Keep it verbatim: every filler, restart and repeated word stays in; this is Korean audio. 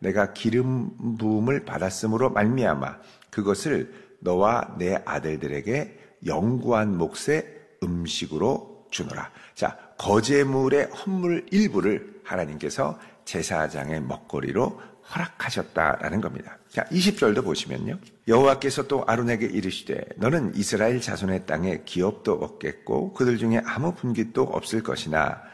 내가 기름 부음을 받았으므로 말미암아 그것을 너와 내 아들들에게 영구한 몫의 음식으로 주노라. 자, 거제물의 헌물 일부를 하나님께서 제사장의 먹거리로 허락하셨다라는 겁니다. 자, 이십 절도 보시면요. 여호와께서 또 아론에게 이르시되 너는 이스라엘 자손의 땅에 기업도 얻겠고 그들 중에 아무 분깃도 없을 것이나